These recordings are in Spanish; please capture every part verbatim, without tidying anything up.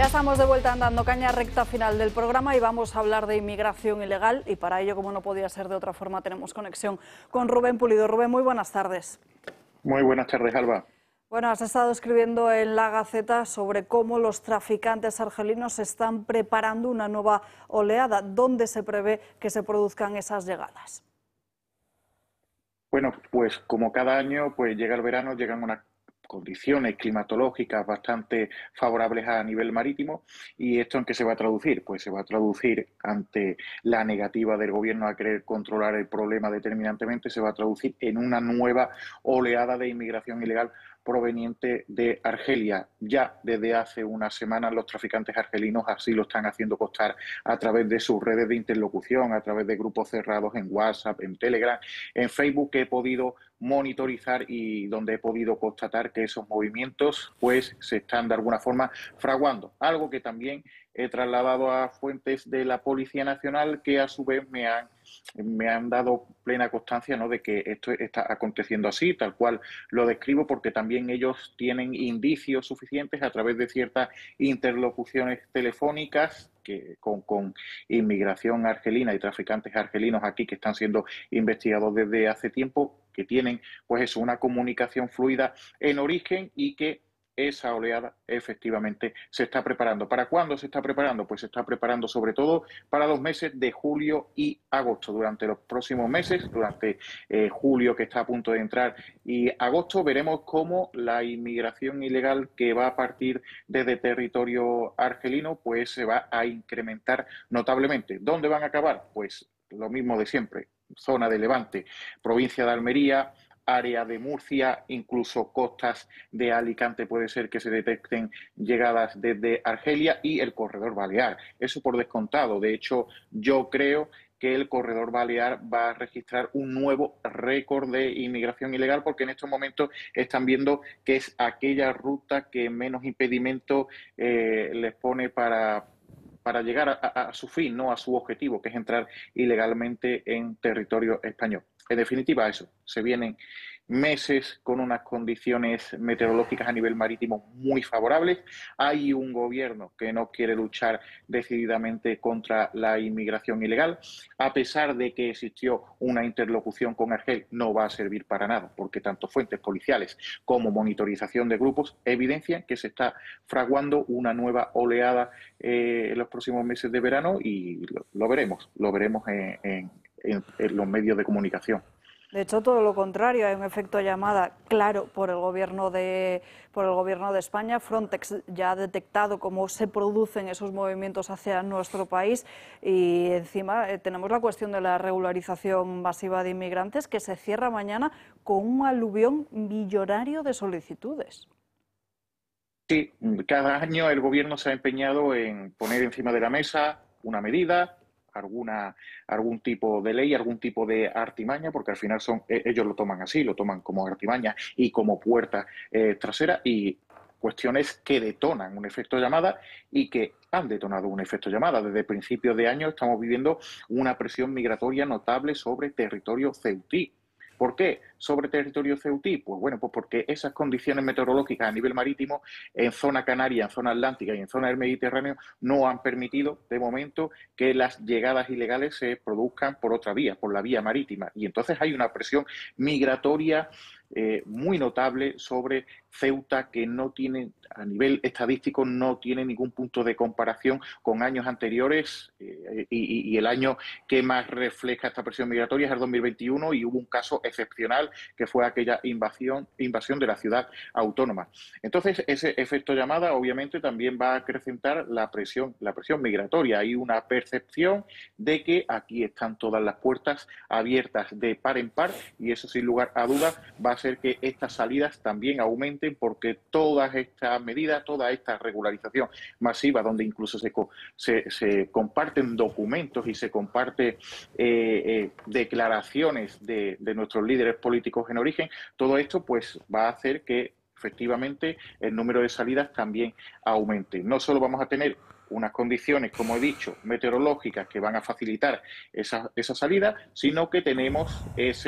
Ya estamos de vuelta andando caña, recta final del programa, y vamos a hablar de inmigración ilegal, y para ello, como no podía ser de otra forma, tenemos conexión con Rubén Pulido. Rubén, muy buenas tardes. Muy buenas tardes, Alba. Bueno, has estado escribiendo en La Gaceta sobre cómo los traficantes argelinos están preparando una nueva oleada. ¿Dónde se prevé que se produzcan esas llegadas? Bueno, pues como cada año, pues llega el verano, llegan unas condiciones climatológicas bastante favorables a nivel marítimo. ¿Y esto en qué se va a traducir? Pues se va a traducir, ante la negativa del gobierno a querer controlar el problema determinantemente, se va a traducir en una nueva oleada de inmigración ilegal proveniente de Argelia. Ya desde hace unas semanas los traficantes argelinos así lo están haciendo constar a través de sus redes de interlocución, a través de grupos cerrados en WhatsApp, en Telegram, en Facebook, que he podido monitorizar y donde he podido constatar que esos movimientos pues se están de alguna forma fraguando. Algo que también he trasladado a fuentes de la Policía Nacional, que a su vez me han, me han dado plena constancia, ¿no?, de que esto está aconteciendo así, tal cual lo describo, porque también ellos tienen indicios suficientes a través de ciertas interlocuciones telefónicas que, con, con inmigración argelina y traficantes argelinos aquí que están siendo investigados desde hace tiempo, que tienen pues eso, una comunicación fluida en origen, y que esa oleada efectivamente se está preparando. ¿Para cuándo se está preparando? Pues se está preparando sobre todo para los meses de julio y agosto. Durante los próximos meses, durante eh, julio, que está a punto de entrar, y agosto, veremos cómo la inmigración ilegal que va a partir desde territorio argelino pues se va a incrementar notablemente. ¿Dónde van a acabar? Pues lo mismo de siempre: zona de Levante, provincia de Almería, área de Murcia, incluso costas de Alicante puede ser que se detecten llegadas desde Argelia, y el corredor balear. Eso por descontado. De hecho, yo creo que el corredor balear va a registrar un nuevo récord de inmigración ilegal, porque en estos momentos están viendo que es aquella ruta que menos impedimento eh, les pone para... para llegar a, a, a su fin, no a su objetivo, que es entrar ilegalmente en territorio español. En definitiva, eso, se vienen meses con unas condiciones meteorológicas a nivel marítimo muy favorables. Hay un gobierno que no quiere luchar decididamente contra la inmigración ilegal. A pesar de que existió una interlocución con Argel, no va a servir para nada, porque tanto fuentes policiales como monitorización de grupos evidencian que se está fraguando una nueva oleada eh, en los próximos meses de verano, y lo, lo veremos, lo veremos en, en, en, en los medios de comunicación. De hecho, todo lo contrario, hay un efecto llamada claro por el gobierno de, por el gobierno de España. Frontex ya ha detectado cómo se producen esos movimientos hacia nuestro país, y encima eh, tenemos la cuestión de la regularización masiva de inmigrantes, que se cierra mañana con un aluvión millonario de solicitudes. Sí, cada año el gobierno se ha empeñado en poner encima de la mesa una medida, alguna, algún tipo de ley, algún tipo de artimaña, porque al final son, ellos lo toman así, lo toman como artimaña y como puerta eh, trasera, y cuestiones que detonan un efecto llamada y que han detonado un efecto llamada. Desde principios de año estamos viviendo una presión migratoria notable sobre territorio ceutí. ¿Por qué sobre territorio ceutí? Pues bueno, pues porque esas condiciones meteorológicas a nivel marítimo en zona canaria, en zona atlántica y en zona del Mediterráneo no han permitido de momento que las llegadas ilegales se produzcan por otra vía, por la vía marítima. Y entonces hay una presión migratoria eh, muy notable sobre Ceuta, que no tiene, a nivel estadístico, no tiene ningún punto de comparación con años anteriores, eh, y, y el año que más refleja esta presión migratoria es el dos mil veintiuno, y hubo un caso excepcional que fue aquella invasión, invasión de la ciudad autónoma. Entonces, ese efecto llamada obviamente también va a acrecentar la presión, la presión migratoria. Hay una percepción de que aquí están todas las puertas abiertas de par en par, y eso sin lugar a dudas va a hacer que estas salidas también aumenten, porque todas estas medidas, toda esta regularización masiva, donde incluso se, se, se comparten documentos y se comparten eh, eh, declaraciones de, de nuestros líderes políticos en origen, todo esto pues va a hacer que efectivamente el número de salidas también aumente. No solo vamos a tener unas condiciones, como he dicho, meteorológicas que van a facilitar esa, esa salida, sino que tenemos ese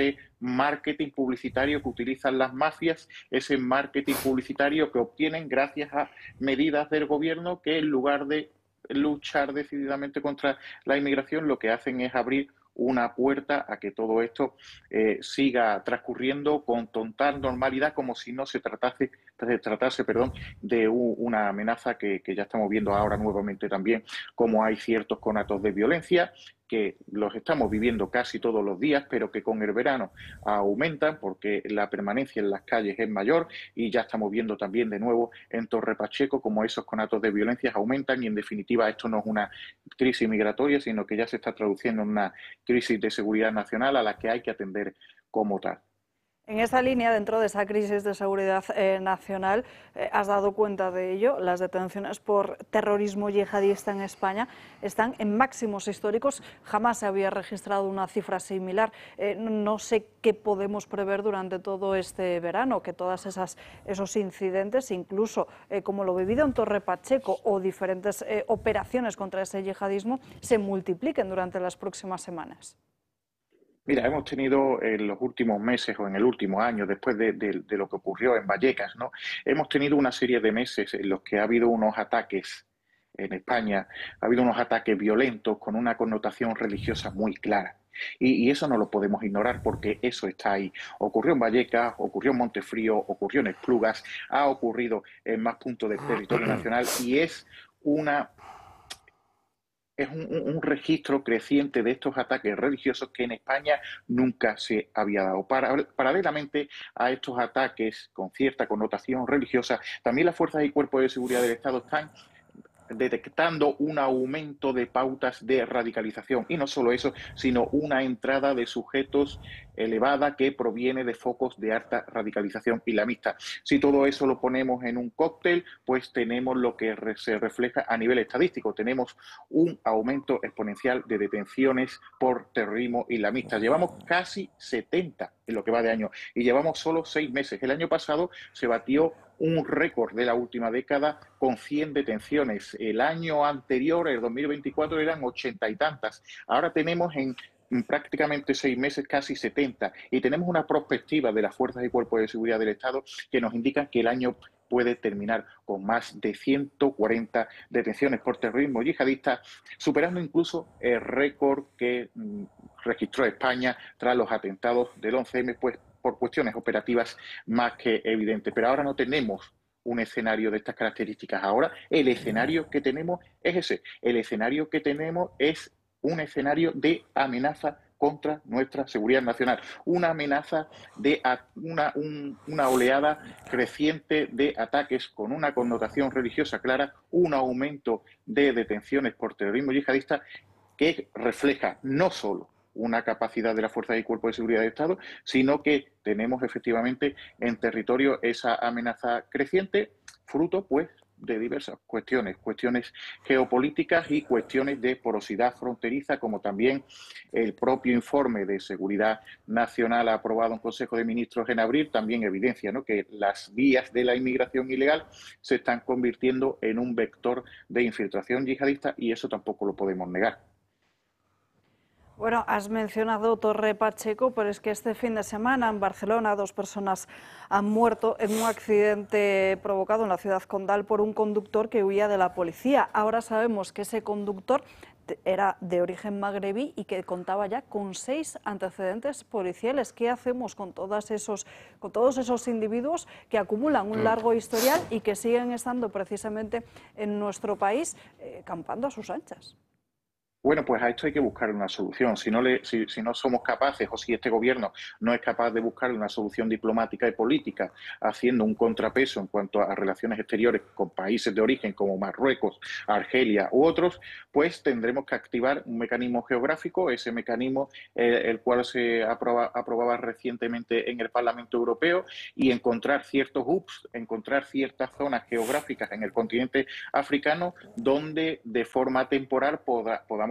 marketing publicitario que utilizan las mafias, ese marketing publicitario que obtienen gracias a medidas del gobierno que en lugar de luchar decididamente contra la inmigración, lo que hacen es abrir una puerta a que todo esto eh, siga transcurriendo con total normalidad, como si no se tratase, se tratase perdón, de u, una amenaza que, que ya estamos viendo ahora nuevamente también, como hay ciertos conatos de violencia que los estamos viviendo casi todos los días, pero que con el verano aumentan porque la permanencia en las calles es mayor, y ya estamos viendo también de nuevo en Torre Pacheco como esos conatos de violencia aumentan, y en definitiva esto no es una crisis migratoria, sino que ya se está traduciendo en una crisis de seguridad nacional a la que hay que atender como tal. En esta línea, dentro de esa crisis de seguridad eh, nacional, eh, has dado cuenta de ello, las detenciones por terrorismo yihadista en España están en máximos históricos, jamás se había registrado una cifra similar. Eh, no sé qué podemos prever durante todo este verano, que todas esas esos incidentes, incluso eh, como lo vivido en Torre Pacheco o diferentes eh, operaciones contra ese yihadismo, se multipliquen durante las próximas semanas. Mira, hemos tenido en los últimos meses o en el último año, después de, de, de lo que ocurrió en Vallecas, ¿no? Hemos tenido una serie de meses en los que ha habido unos ataques en España, ha habido unos ataques violentos con una connotación religiosa muy clara. Y, y eso no lo podemos ignorar porque eso está ahí. Ocurrió en Vallecas, ocurrió en Montefrío, ocurrió en Esplugas, ha ocurrido en más puntos del territorio nacional, y es una... es un, un, registro creciente de estos ataques religiosos que en España nunca se había dado. Para, paralelamente a estos ataques con cierta connotación religiosa, también las fuerzas y cuerpos de seguridad del Estado están detectando un aumento de pautas de radicalización, y no solo eso, sino una entrada de sujetos elevada que proviene de focos de alta radicalización islamista. Si todo eso lo ponemos en un cóctel, pues tenemos lo que se refleja a nivel estadístico, tenemos un aumento exponencial de detenciones por terrorismo islamista. Llevamos casi setenta en lo que va de año y llevamos solo seis meses. El año pasado se batió un récord de la última década con cien detenciones. El año anterior, el dos mil veinticuatro, eran ochenta y tantas. Ahora tenemos en prácticamente seis meses casi setenta, y tenemos una perspectiva de las fuerzas y cuerpos de seguridad del Estado que nos indican que el año puede terminar con más de ciento cuarenta detenciones por terrorismo yihadista, superando incluso el récord que mm, registró España tras los atentados del once eme, pues por cuestiones operativas más que evidentes. Pero ahora no tenemos un escenario de estas características. Ahora el escenario que tenemos es ese. El escenario que tenemos es un escenario de amenaza contra nuestra seguridad nacional, una amenaza de una, un, una oleada creciente de ataques con una connotación religiosa clara, un aumento de detenciones por terrorismo yihadista que refleja no solo una capacidad de las fuerzas y cuerpos de seguridad del Estado, sino que tenemos efectivamente en territorio esa amenaza creciente, fruto pues de diversas cuestiones, cuestiones geopolíticas y cuestiones de porosidad fronteriza, como también el propio informe de seguridad nacional aprobado en Consejo de Ministros en abril también evidencia, ¿no?, que las vías de la inmigración ilegal se están convirtiendo en un vector de infiltración yihadista, y eso tampoco lo podemos negar. Bueno, has mencionado Torre Pacheco, pero es que este fin de semana en Barcelona dos personas han muerto en un accidente provocado en la ciudad condal por un conductor que huía de la policía. Ahora sabemos que ese conductor era de origen magrebí y que contaba ya con seis antecedentes policiales. ¿Qué hacemos con, todas esos, con todos esos individuos que acumulan un largo historial y que siguen estando precisamente en nuestro país eh, campando a sus anchas? Bueno, pues a esto hay que buscar una solución. Si no, le, si, si no somos capaces, o si este gobierno no es capaz de buscar una solución diplomática y política, haciendo un contrapeso en cuanto a relaciones exteriores con países de origen como Marruecos, Argelia u otros, pues tendremos que activar un mecanismo geográfico, ese mecanismo eh, el cual se aproba, aprobaba recientemente en el Parlamento Europeo, y encontrar ciertos hubs, encontrar ciertas zonas geográficas en el continente africano donde de forma temporal poda, podamos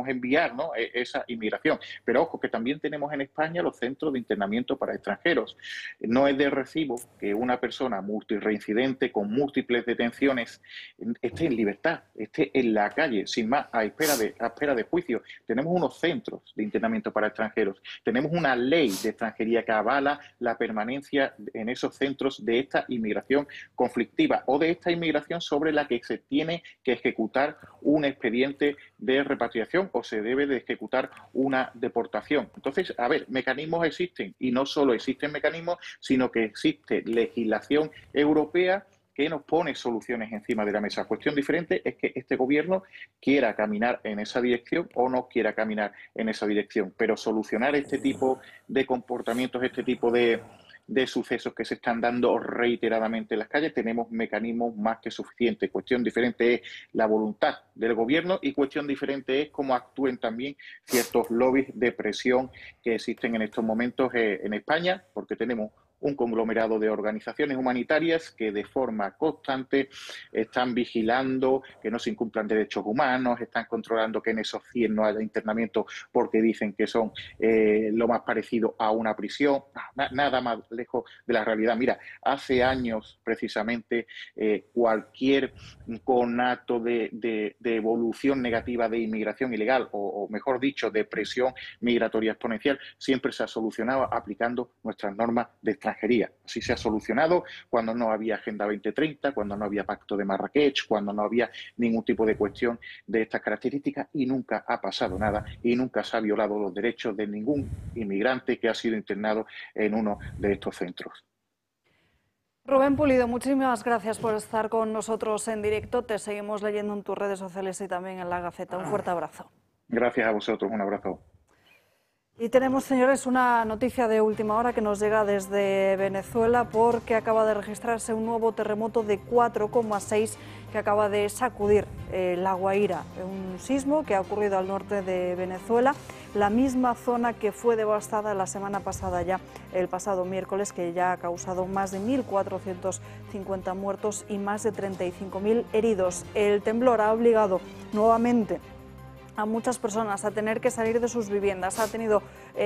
vamos a enviar, ¿no?, esa inmigración. Pero ojo, que también tenemos en España los centros de internamiento para extranjeros. No es de recibo que una persona multireincidente con múltiples detenciones esté en libertad, esté en la calle, sin más, a espera de, a espera de juicio. Tenemos unos centros de internamiento para extranjeros, tenemos una ley de extranjería que avala la permanencia en esos centros de esta inmigración conflictiva o de esta inmigración sobre la que se tiene que ejecutar un expediente de repatriación o se debe de ejecutar una deportación. Entonces, a ver, mecanismos existen y no solo existen mecanismos, sino que existe legislación europea que nos pone soluciones encima de la mesa. Cuestión diferente es que este gobierno quiera caminar en esa dirección o no quiera caminar en esa dirección. Pero solucionar este tipo de comportamientos, este tipo de, de sucesos que se están dando reiteradamente en las calles, tenemos mecanismos más que suficientes. Cuestión diferente es la voluntad del gobierno y cuestión diferente es cómo actúen también ciertos lobbies de presión que existen en estos momentos eh, en España, porque tenemos un conglomerado de organizaciones humanitarias que de forma constante están vigilando que no se incumplan derechos humanos, están controlando que en esos C I E no haya internamiento porque dicen que son eh, lo más parecido a una prisión, nada más lejos de la realidad. Mira, hace años precisamente eh, cualquier conato de, de, de evolución negativa de inmigración ilegal o, o mejor dicho de presión migratoria exponencial siempre se ha solucionado aplicando nuestras normas de extranjería. Así se ha solucionado cuando no había Agenda veinte treinta, cuando no había Pacto de Marrakech, cuando no había ningún tipo de cuestión de estas características y nunca ha pasado nada y nunca se ha violado los derechos de ningún inmigrante que ha sido internado en uno de estos centros. Rubén Pulido, muchísimas gracias por estar con nosotros en directo. Te seguimos leyendo en tus redes sociales y también en La Gaceta. Un fuerte abrazo. Gracias a vosotros, un abrazo. Y tenemos, señores, una noticia de última hora que nos llega desde Venezuela porque acaba de registrarse un nuevo terremoto de cuatro coma seis que acaba de sacudir eh, La Guaira, un sismo que ha ocurrido al norte de Venezuela, la misma zona que fue devastada la semana pasada ya, el pasado miércoles, que ya ha causado más de mil cuatrocientos cincuenta muertos y más de treinta y cinco mil heridos. El temblor ha obligado nuevamente a muchas personas a tener que salir de sus viviendas. Ha tenido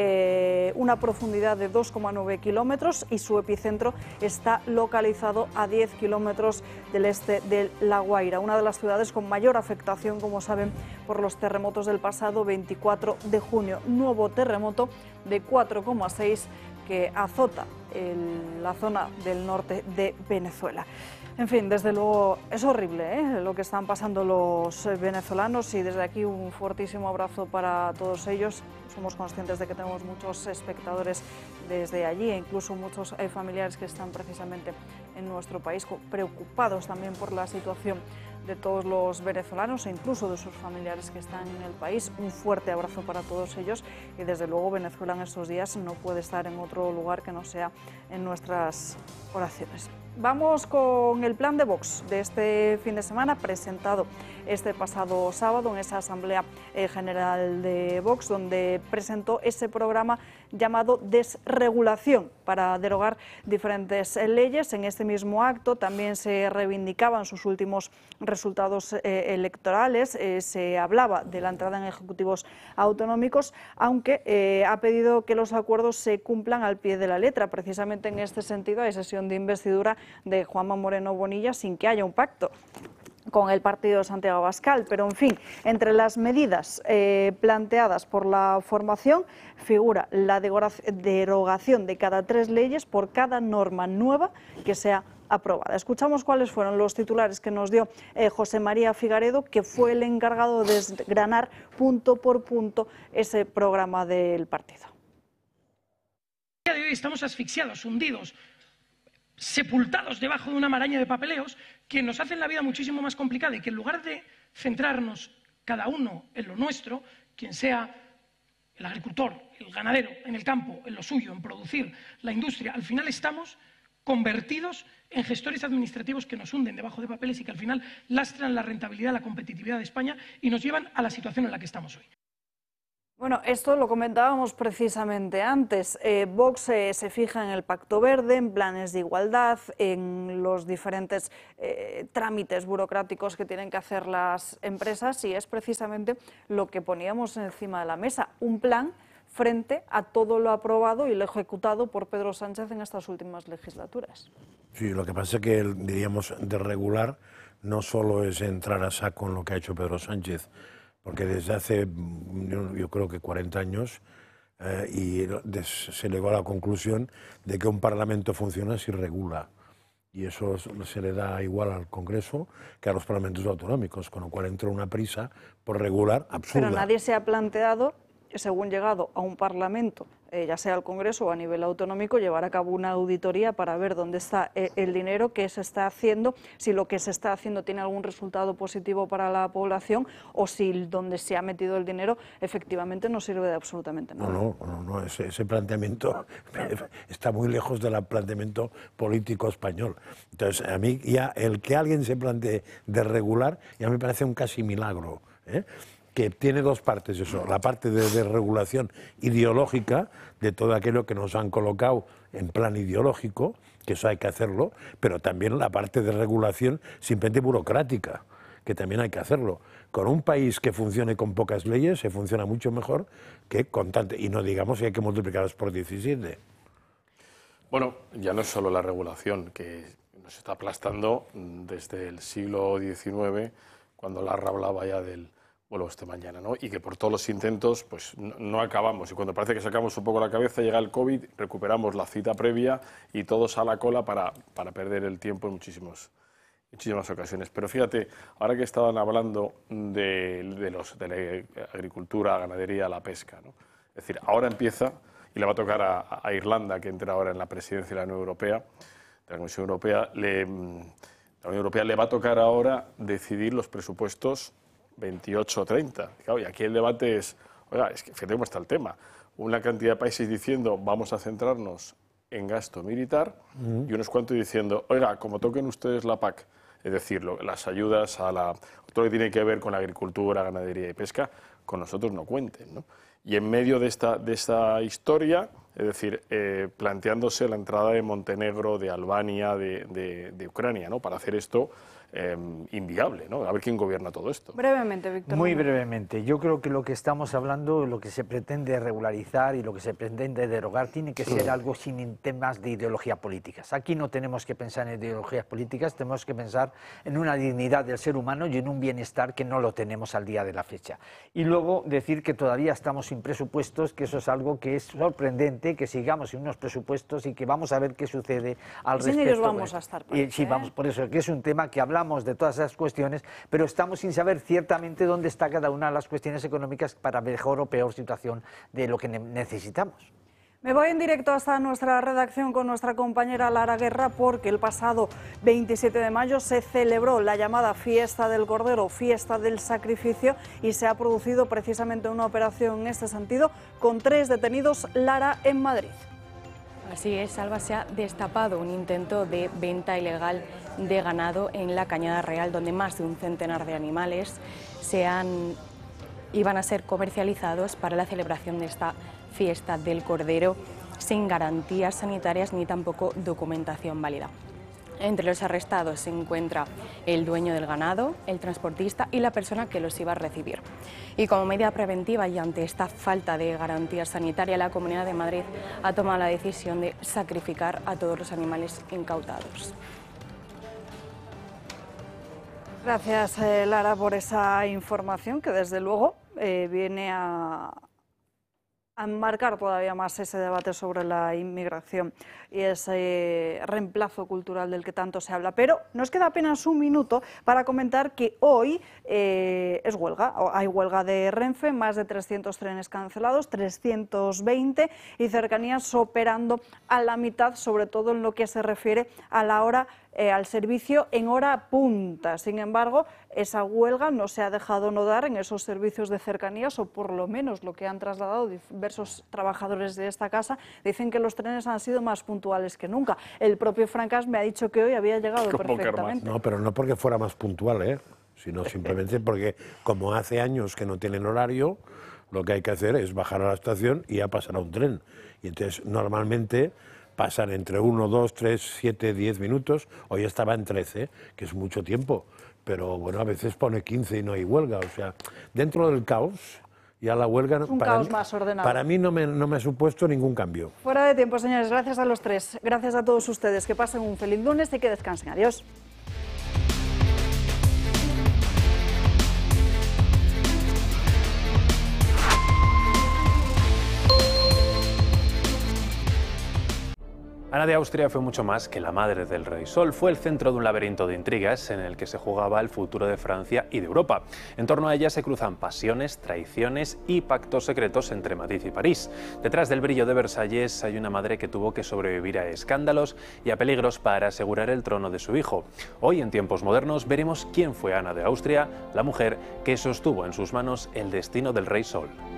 eh, una profundidad de dos coma nueve kilómetros y su epicentro está localizado a diez kilómetros del este de La Guaira, una de las ciudades con mayor afectación, como saben, por los terremotos del pasado veinticuatro de junio. Nuevo terremoto de cuatro coma seis que azota el, la zona del norte de Venezuela. En fin, desde luego es horrible ¿eh? lo que están pasando los venezolanos y desde aquí un fortísimo abrazo para todos ellos. Somos conscientes de que tenemos muchos espectadores desde allí e incluso muchos eh, familiares que están precisamente en nuestro país preocupados también por la situación de todos los venezolanos e incluso de sus familiares que están en el país. Un fuerte abrazo para todos ellos y desde luego Venezuela en estos días no puede estar en otro lugar que no sea en nuestras oraciones. Vamos con el plan de Vox de este fin de semana, presentado este pasado sábado en esa Asamblea General de Vox, donde presentó ese programa llamado Desregulación para derogar diferentes leyes. En este mismo acto también se reivindicaban sus últimos resultados eh, electorales, eh, se hablaba de la entrada en ejecutivos autonómicos, aunque eh, ha pedido que los acuerdos se cumplan al pie de la letra. Precisamente en este sentido hay sesión de investidura de Juanma Moreno Bonilla sin que haya un pacto con el partido de Santiago Abascal, pero en fin, entre las medidas eh, planteadas por la formación figura la derogación de cada tres leyes por cada norma nueva que sea aprobada. Escuchamos cuáles fueron los titulares que nos dio eh, José María Figaredo, que fue el encargado de desgranar punto por punto ese programa del partido. A día de hoy estamos asfixiados, hundidos, sepultados debajo de una maraña de papeleos que nos hacen la vida muchísimo más complicada y que en lugar de centrarnos cada uno en lo nuestro, quien sea el agricultor, el ganadero, en el campo, en lo suyo, en producir, la industria, al final estamos convertidos en gestores administrativos que nos hunden debajo de papeles y que al final lastran la rentabilidad, la competitividad de España y nos llevan a la situación en la que estamos hoy. Bueno, esto lo comentábamos precisamente antes. Eh, Vox eh, se fija en el Pacto Verde, en planes de igualdad, en los diferentes eh, trámites burocráticos que tienen que hacer las empresas, y es precisamente lo que poníamos encima de la mesa, un plan frente a todo lo aprobado y lo ejecutado por Pedro Sánchez en estas últimas legislaturas. Sí, lo que pasa es que, diríamos, de regular no solo es entrar a saco en lo que ha hecho Pedro Sánchez, porque desde hace, yo, yo creo que cuarenta años, eh, y se llegó a la conclusión de que un Parlamento funciona si regula. Y eso se le da igual al Congreso que a los parlamentos autonómicos, con lo cual entra una prisa por regular absurda. Pero nadie se ha planteado, según llegado a un Parlamento, eh, ya sea el Congreso o a nivel autonómico, llevar a cabo una auditoría para ver dónde está eh, el dinero, qué se está haciendo, si lo que se está haciendo tiene algún resultado positivo para la población o si donde se ha metido el dinero efectivamente no sirve de absolutamente nada. No, no, no, no ese, ese planteamiento está muy lejos del planteamiento político español. Entonces, a mí ya el que alguien se plantee de regular ya me parece un casi milagro, ¿eh? Que tiene dos partes eso, la parte de, de regulación ideológica de todo aquello que nos han colocado en plan ideológico, que eso hay que hacerlo, pero también la parte de regulación simplemente burocrática, que también hay que hacerlo. Con un país que funcione con pocas leyes se funciona mucho mejor que con tantas, y no digamos que hay que multiplicarlas por diecisiete. Bueno, ya no es solo la regulación, que nos está aplastando desde el siglo diecinueve, cuando Larra hablaba ya del vuelvo este mañana, ¿no? Y que por todos los intentos pues no, no acabamos, y cuando parece que sacamos un poco la cabeza llega el COVID, recuperamos la cita previa y todos a la cola para, para perder el tiempo en muchísimos, muchísimas ocasiones. Pero fíjate, ahora que estaban hablando de, de, los, de la agricultura, ganadería, la pesca, ¿no? Es decir, ahora empieza, y le va a tocar a, a Irlanda, que entra ahora en la presidencia de la Unión Europea, de la Comisión Europea, le, la Unión Europea le va a tocar ahora decidir los presupuestos veintiocho treinta. Claro, y aquí el debate es, oiga, es que fíjate cómo está el tema. Una cantidad de países diciendo vamos a centrarnos en gasto militar, uh-huh. y unos cuantos diciendo, oiga, como toquen ustedes la P A C, es decir, lo, las ayudas a la, todo lo que tiene que ver con la agricultura, ganadería y pesca, con nosotros no cuenten, ¿no? Y en medio de esta, de esta historia, es decir, eh, planteándose la entrada de Montenegro, de Albania, de, de, de Ucrania, ¿no? Para hacer esto eh, inviable, ¿no? A ver quién gobierna todo esto. Brevemente, Víctor. Muy brevemente. Yo creo que lo que estamos hablando, lo que se pretende regularizar y lo que se pretende derogar, tiene que ser algo sin temas de ideología políticas. Aquí no tenemos que pensar en ideologías políticas, tenemos que pensar en una dignidad del ser humano y en un bienestar que no lo tenemos al día de la fecha. Y luego decir que todavía estamos sin presupuestos, que eso es algo que es sorprendente, que sigamos sin unos presupuestos y que vamos a ver qué sucede al respecto. Sin ellos vamos a estar. Y, sí, vamos, por eso, que es un tema que hablamos de todas esas cuestiones, pero estamos sin saber ciertamente dónde está cada una de las cuestiones económicas para mejor o peor situación de lo que ne- necesitamos. Me voy en directo hasta nuestra redacción con nuestra compañera Lara Guerra, porque el pasado veintisiete de mayo se celebró la llamada Fiesta del Cordero, Fiesta del Sacrificio, y se ha producido precisamente una operación en este sentido con tres detenidos. Lara, en Madrid. Así es, Alba, se ha destapado un intento de venta ilegal de ganado en la Cañada Real, donde más de un centenar de animales se han, iban a ser comercializados para la celebración de esta Fiesta del Cordero, sin garantías sanitarias ni tampoco documentación válida. Entre los arrestados se encuentra el dueño del ganado, el transportista y la persona que los iba a recibir. Y como medida preventiva y ante esta falta de garantía sanitaria, la Comunidad de Madrid ha tomado la decisión de sacrificar a todos los animales incautados. Gracias, eh, Lara, por esa información que desde luego eh, viene a... a enmarcar todavía más ese debate sobre la inmigración y ese reemplazo cultural del que tanto se habla. Pero nos queda apenas un minuto para comentar que hoy eh, es huelga, hay huelga de Renfe, más de trescientos trenes cancelados, trescientos veinte, y Cercanías operando a la mitad, sobre todo en lo que se refiere a la hora Eh, al servicio en hora punta. Sin embargo, esa huelga no se ha dejado nodar en esos servicios de cercanías, o por lo menos lo que han trasladado diversos trabajadores de esta casa. Dicen que los trenes han sido más puntuales que nunca. El propio Francas me ha dicho que hoy había llegado perfectamente. No, pero no porque fuera más puntual, ¿eh? Sino simplemente porque, como hace años que no tienen horario, lo que hay que hacer es bajar a la estación y ya pasará un tren. Y entonces normalmente pasan entre uno, dos, tres, siete, diez minutos. Hoy estaba en trece, que es mucho tiempo, pero bueno, a veces pone quince y no hay huelga. O sea, dentro del caos, ya la huelga un para, caos mí, más ordenado. para mí no me, no me ha supuesto ningún cambio. Fuera de tiempo, señores. Gracias a los tres. Gracias a todos ustedes. Que pasen un feliz lunes y que descansen. Adiós. Ana de Austria fue mucho más que la madre del rey Sol, fue el centro de un laberinto de intrigas en el que se jugaba el futuro de Francia y de Europa. En torno a ella se cruzan pasiones, traiciones y pactos secretos entre Madrid y París. Detrás del brillo de Versalles hay una madre que tuvo que sobrevivir a escándalos y a peligros para asegurar el trono de su hijo. Hoy, en tiempos modernos, veremos quién fue Ana de Austria, la mujer que sostuvo en sus manos el destino del rey Sol.